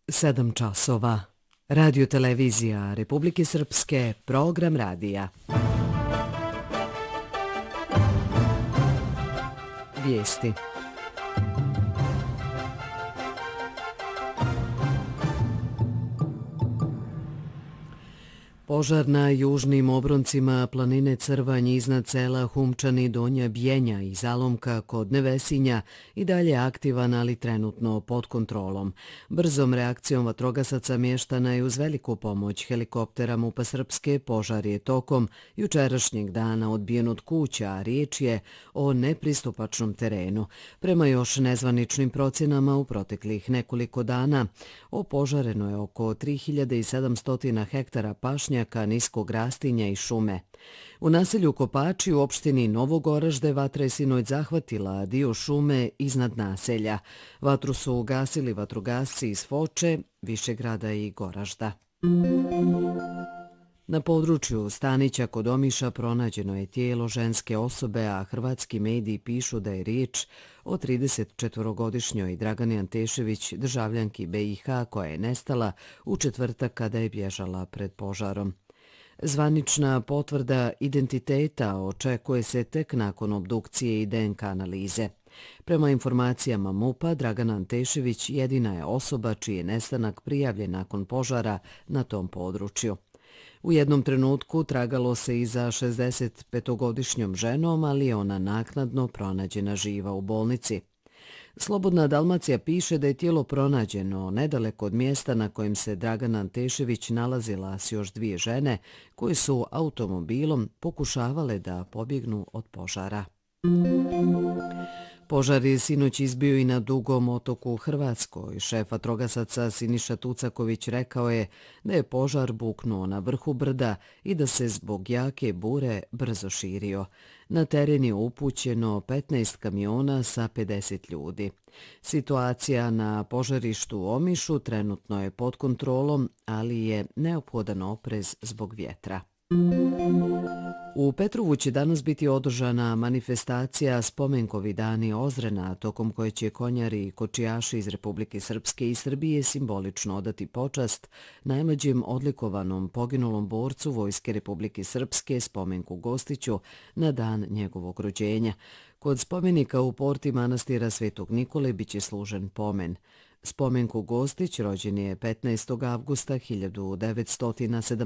7 časova. Radio televizija Republike Srpske, program radija. Vijesti. Požar na južnim obroncima planine Crvanj iznad sela Humčani, Donja Bjenja i Zalomka kod Nevesinja i dalje aktivan, ali trenutno pod kontrolom. Brzom reakcijom vatrogasaca mještana je uz veliku pomoć helikoptera MUP-a Srpske požar je tokom jučerašnjeg dana odbijen od kuća, a riječ je o nepristupačnom terenu. Prema još nezvaničnim procjenama u proteklih nekoliko dana opožareno je oko 3700 hektara pašnjaka, niskog rastinja i šume. U naselju Kopači u opštini Novogoražde vatra je sinoć zahvatila dio šume iznad naselja. Vatru su ugasili vatrogasci iz Foče, Višegrada i Goražda. Na području Stanića kod Omiša pronađeno je tijelo ženske osobe, a hrvatski mediji pišu da je riječ o 34-godišnjoj Dragani Antešević, državljanki BiH, koja je nestala u četvrtak kada je bježala pred požarom. Zvanična potvrda identiteta očekuje se tek nakon obdukcije i DNK analize. Prema informacijama MUP-a, Dragana Antešević jedina je osoba čiji je nestanak prijavljen nakon požara na tom području. U jednom trenutku tragalo se i za 65-godišnjom ženom, ali je ona naknadno pronađena živa u bolnici. Slobodna Dalmacija piše da je tijelo pronađeno nedaleko od mjesta na kojem se Dragana Antešević nalazila s još dvije žene koje su automobilom pokušavale da pobjegnu od požara. Požar je sinoć izbio i na Dugom otoku u Hrvatskoj. Šef vatrogasaca Siniša Tucaković rekao je da je požar buknuo na vrhu brda i da se zbog jake bure brzo širio. Na teren je upućeno 15 kamiona sa 50 ljudi. Situacija na požarištu u Omišu trenutno je pod kontrolom, ali je neophodan oprez zbog vjetra. U Petrovu će danas biti održana manifestacija Spomenkovi dani Ozrena, tokom koje će konjari i kočijaši iz Republike Srpske i Srbije simbolično odati počast najmlađem odlikovanom poginulom borcu Vojske Republike Srpske Spomenku Gostiću na dan njegovog rođenja. Kod spomenika u porti manastira Svetog Nikole biće služen pomen. Spomenku Gostić rođen je 15. avgusta 1970.